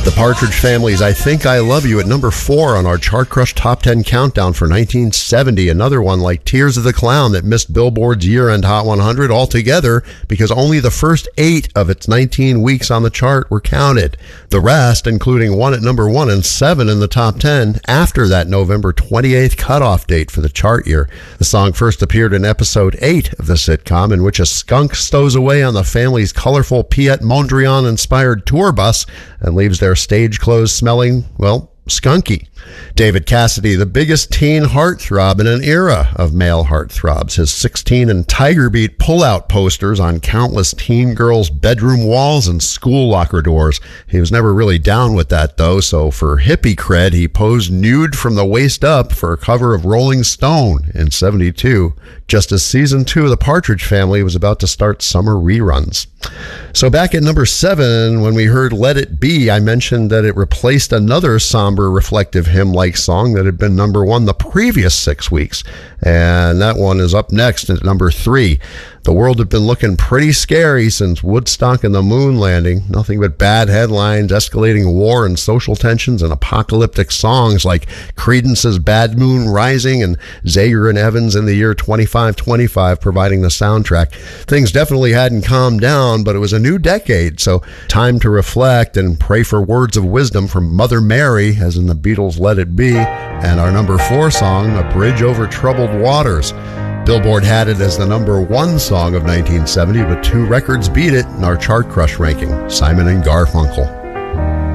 The Partridge Family's I Think I Love You at number 4 on our Chart Crush Top 10 Countdown for 1970. Another one like Tears of the Clown that missed Billboard's year-end Hot 100 altogether because only the first 8 of its 19 weeks on the chart were counted. The rest, including one at number 1 and 7 in the top 10 after that November 28th cutoff date for the chart year. The song first appeared in episode 8 of the sitcom, in which a skunk stows away on the family's colorful Piet Mondrian-inspired tour bus and leaves their stage clothes smelling, well, skunky. David Cassidy, the biggest teen heartthrob in an era of male heartthrobs. His 16 and Tiger Beat pull-out posters on countless teen girls' bedroom walls and school locker doors. He was never really down with that, though, so for hippie cred, he posed nude from the waist up for a cover of Rolling Stone in '72, just as season 2 of The Partridge Family was about to start summer reruns. So back at number 7, when we heard Let It Be, I mentioned that it replaced another somber, reflective hymn-like song that had been number 1 the previous 6 weeks. And that one is up next at number 3. The world had been looking pretty scary since Woodstock and the moon landing. Nothing but bad headlines, escalating war and social tensions, and apocalyptic songs like Creedence's Bad Moon Rising and Zager and Evans in the Year 2525 providing the soundtrack. Things definitely hadn't calmed down, but it was a new decade, so time to reflect and pray for words of wisdom from Mother Mary, as in the Beatles' Let It Be, and our number 4 song, A Bridge Over Troubled Waters. Billboard had it as the number 1 song of 1970, but 2 records beat it in our Chart Crush ranking, Simon and Garfunkel.